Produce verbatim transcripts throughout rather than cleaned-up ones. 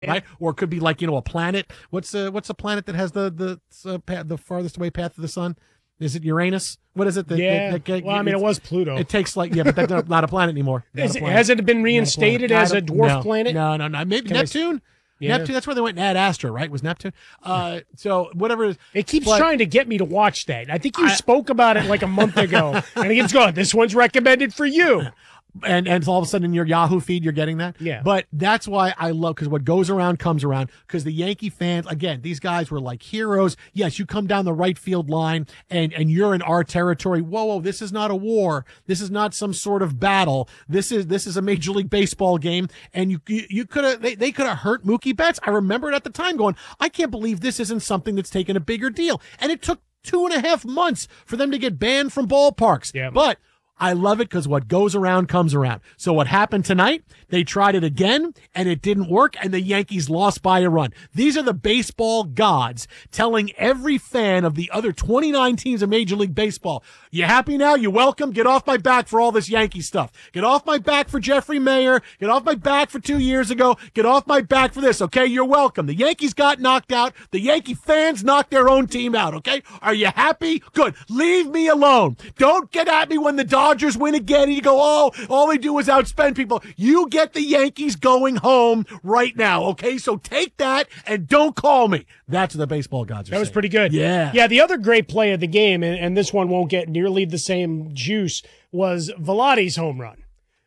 right? Or it could be like, you know, a planet. What's uh, what's a planet that has the the uh, path, the farthest away path to the sun? Is it Uranus? What is it? That, yeah. That, that, well, I mean, it was Pluto. It takes like yeah, but that's not, not a planet anymore. Is a it, planet. hasn't it been reinstated a as a dwarf no, planet? No, no, no. Maybe Can Neptune. Yeah. Neptune. That's where they went and Ad Astra, right? Was Neptune? Uh, so whatever. It, is. it keeps but, trying to get me to watch that. I think you I, spoke about it like a month ago, and it keeps going. This one's recommended for you. And and all of a sudden in your Yahoo feed you're getting that. Yeah. But that's why I love, because what goes around comes around. Because the Yankee fans, again, these guys were like heroes. Yes, you come down the right field line and and you're in our territory. Whoa, whoa, this is not a war. This is not some sort of battle. This is this is a Major League Baseball game. And you you, you could have they, they could have hurt Mookie Betts. I remember it at the time going, I can't believe this isn't something that's taken a bigger deal. And it took two and a half months for them to get banned from ballparks. Yeah. But I love it because what goes around comes around. So what happened tonight, they tried it again and it didn't work and the Yankees lost by a run. These are the baseball gods telling every fan of the other twenty-nine teams of Major League Baseball, you happy now? You welcome? Get off my back for all this Yankee stuff. Get off my back for Jeffrey Mayer. Get off my back for two years ago. Get off my back for this, okay? You're welcome. The Yankees got knocked out. The Yankee fans knocked their own team out, okay? Are you happy? Good. Leave me alone. Don't get at me when the Dodgers Dodgers win again and you go, oh, all they do is outspend people. You get the Yankees going home right now, okay? So take that and don't call me. That's what the baseball gods are That was saying. pretty good. Yeah. Yeah, the other great play of the game, and, and this one won't get nearly the same juice, was Veladi's home run,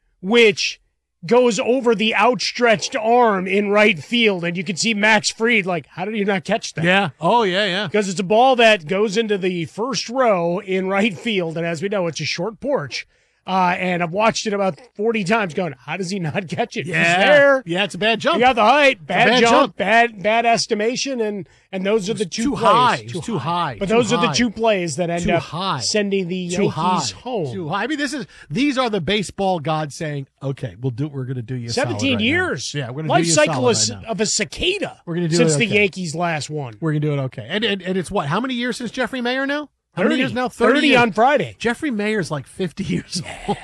which goes over the outstretched arm in right field, and you can see Max Fried like, how did he not catch that? Yeah. Oh, yeah, yeah. Because it's a ball that goes into the first row in right field, and as we know, it's a short porch. Uh, and I've watched it about forty times going, how does he not catch it? Yeah. He's there. Yeah, it's a bad jump. He got the height, bad, bad jump, jump. bad bad estimation, and and those are the two too plays. high. Too, too high. But Too those are the high. two plays that end Too up high. sending the Too Yankees high. home. Too high. I mean, this is these are the baseball gods saying, okay, we'll do we're gonna do you a solid Seventeen right years. now. Yeah, we're gonna life do you a cycle solid is right now. of a cicada. We're gonna do since it the okay. Yankees last won. We're gonna do it okay. And and, and it's what? How many years since Jeffrey Mayer now? How many thirty years now? thirty years. on Friday. Jeffrey Mayer's like fifty years old.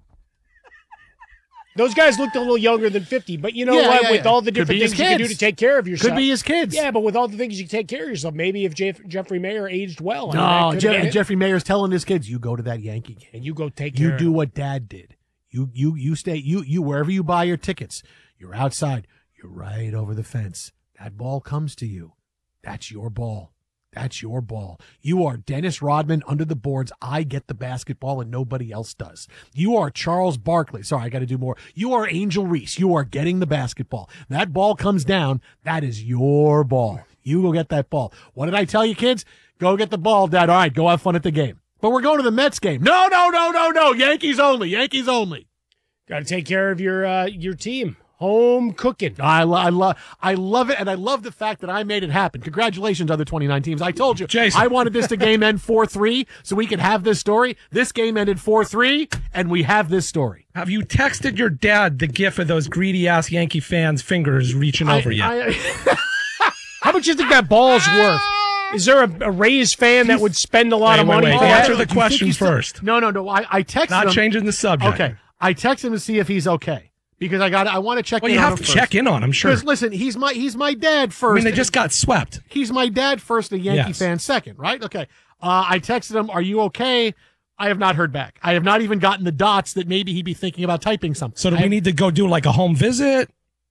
Those guys looked a little younger than fifty, but you know Yeah, what? yeah, with yeah. all the Could different be his things you can do kids. to take care of yourself. Could be his kids. Yeah, but with all the things you can take care of yourself, maybe if Jeff, Jeffrey Mayer aged well. I mean, that No, could Je- have been and it. Jeffrey Mayer's telling his kids, you go to that Yankee game. and you go take care You of do it. what Dad did. You you you stay you you wherever you buy your tickets. You're outside. You're right over the fence. That ball comes to you. That's your ball. That's your ball. You are Dennis Rodman under the boards. I get the basketball and nobody else does. You are Charles Barkley. Sorry, I got to do more. You are Angel Reese. You are getting the basketball. That ball comes down. That is your ball. You go get that ball. What did I tell you, kids? Go get the ball, Dad. All right, go have fun at the game. But we're going to the Mets game. No, no, no, no, no. Yankees only. Yankees only. Got to take care of your uh, your team. Home cooking. I, lo- I love I love it, and I love the fact that I made it happen. Congratulations, other twenty-nine teams. I told you, Jason. I wanted this to game end four three so we could have this story. This game ended four three, and we have this story. Have you texted your dad the gif of those greedy-ass Yankee fans' fingers reaching over I, yet? I, How much do you think that ball's worth? Is there a, a Rays fan that would spend a lot Wait, of wait, money wait. for that? Answer the You think question he's still- first. No, no, no. I, I texted Not him. changing the subject. Okay, I texted him to see if he's okay because I got I want to check. Well, in you on have him to check first. in on him, sure. Because listen, he's my he's my dad first. I mean, they just got swept. He's my dad first, a Yankee Yes. fan second, right? Okay. Uh, I texted him, "Are you okay?" I have not heard back. I have not even gotten the dots that maybe he'd be thinking about typing something. So do I- we need to go do like a home visit?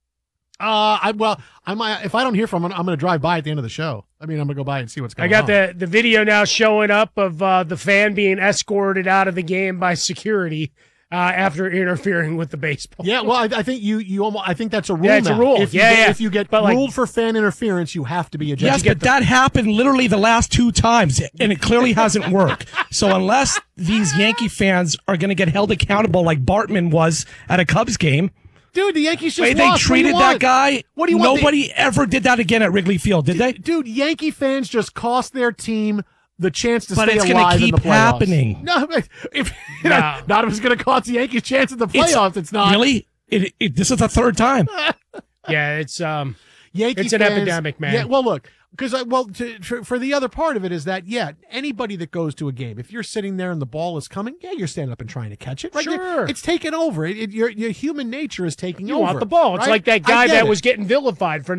Uh, I well, I might if I don't hear from him, I'm going to drive by at the end of the show. I mean, I'm going to go by and see what's I going got on. the, the video now showing up of uh, the fan being escorted out of the game by security uh, after interfering with the baseball. Yeah, well, I, I think you you almost I think that's a rule. Yeah, it's a now. rule. If you Yeah, get, yeah. if you get But, like- ruled for fan interference, you have to be ejected. Yes, but that happened literally the last two times, and it clearly hasn't worked. So unless these Yankee fans are going to get held accountable like Bartman was at a Cubs game, Dude, the Yankees just Wait, they lost. What do you treated that want? guy. What do you want? Nobody ever did that again at Wrigley Field, did they? Dude, Yankee fans just cost their team the chance to But stay it's gonna alive in keep the playoffs. happening. No, if No. not if it's going to cost the Yankees chance at the It's- playoffs. It's, not Really? It, it, this is the third time. Yeah, it's um. Yankee It's an fans- epidemic, man. Yeah, well, look, because well, to, for, for the other part of it is that yeah, anybody that goes to a game, if you're sitting there and the ball is coming, yeah, you're standing up and trying to catch it. Right? Sure. It's taken over. It, it, your your human nature is taking You over. want the ball. It's right? like that I guy get that it. was getting vilified for